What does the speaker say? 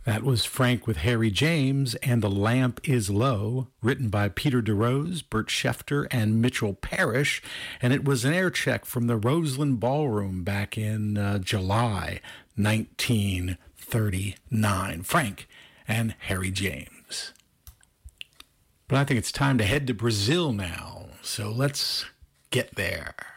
That was Frank with Harry James and The Lamp is Low, written by Peter DeRose, Bert Schefter, and Mitchell Parrish, and it was an air check from the Roseland Ballroom back in July 1939. Frank and Harry James. But I think it's time to head to Brazil now, so let's get there.